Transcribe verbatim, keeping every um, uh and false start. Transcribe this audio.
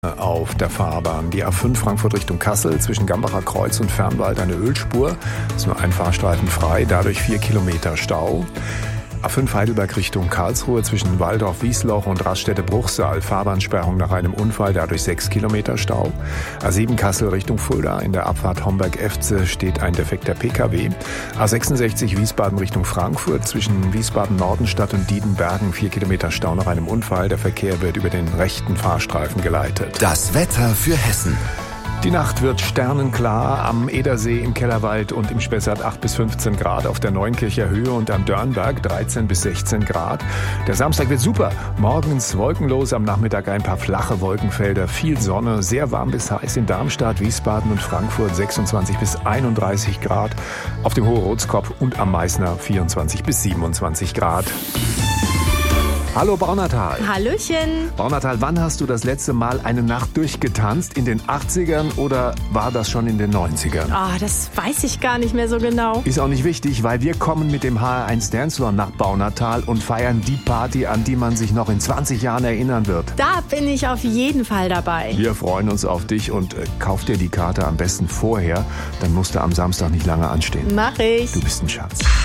Auf der Fahrbahn. Die A fünf Frankfurt Richtung Kassel zwischen Gambacher Kreuz und Fernwald eine Ölspur. Ist nur ein Fahrstreifen frei, dadurch vier Kilometer Stau. A fünf Heidelberg Richtung Karlsruhe zwischen Waldorf-Wiesloch und Raststätte-Bruchsal. Fahrbahnsperrung nach einem Unfall, dadurch sechs Kilometer Stau. A sieben Kassel Richtung Fulda. In der Abfahrt Homberg-Efze steht ein defekter P K W. A sechsundsechzig Wiesbaden Richtung Frankfurt zwischen Wiesbaden-Nordenstadt und Diedenbergen. vier Kilometer Stau nach einem Unfall. Der Verkehr wird über den rechten Fahrstreifen geleitet. Das Wetter für Hessen. Die Nacht wird sternenklar, am Edersee, im Kellerwald und im Spessart acht bis fünfzehn Grad, auf der Neunkircher Höhe und am Dörnberg dreizehn bis sechzehn Grad. Der Samstag wird super, morgens wolkenlos, am Nachmittag ein paar flache Wolkenfelder, viel Sonne, sehr warm bis heiß in Darmstadt, Wiesbaden und Frankfurt sechsundzwanzig bis einunddreißig Grad, auf dem Hohe-Rotskopf und am Meißner vierundzwanzig bis siebenundzwanzig Grad. Hallo Baunatal. Hallöchen. Baunatal, wann hast du das letzte Mal eine Nacht durchgetanzt? In den achtzigern oder war das schon in den neunzigern? Ah, das weiß ich gar nicht mehr so genau. Ist auch nicht wichtig, weil wir kommen mit dem H R eins Dancefloor nach Baunatal und feiern die Party, an die man sich noch in zwanzig Jahren erinnern wird. Da bin ich auf jeden Fall dabei. Wir freuen uns auf dich und äh, kauf dir die Karte am besten vorher, dann musst du am Samstag nicht lange anstehen. Mach ich. Du bist ein Schatz.